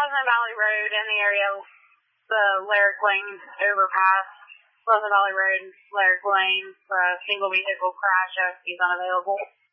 Pleasant Valley Road in the area, the Lyric Lane overpass. Pleasant Valley Road, Lyric Lane, for a single vehicle crash, he's unavailable.